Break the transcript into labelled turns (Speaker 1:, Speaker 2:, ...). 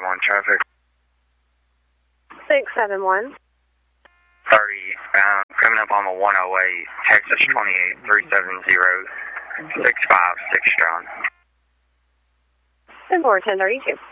Speaker 1: traffic.
Speaker 2: 671.
Speaker 1: 30, coming up on the 108, Texas 28, 370, 656 John.
Speaker 2: 10-4, 1032.